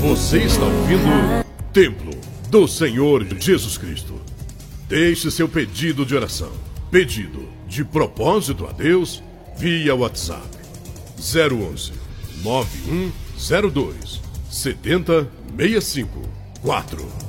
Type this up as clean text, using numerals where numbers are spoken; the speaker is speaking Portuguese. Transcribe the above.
Você está ouvindo Templo do Senhor Jesus Cristo. Deixe seu pedido de oração, pedido de propósito a Deus via WhatsApp 011 9102 7065 4.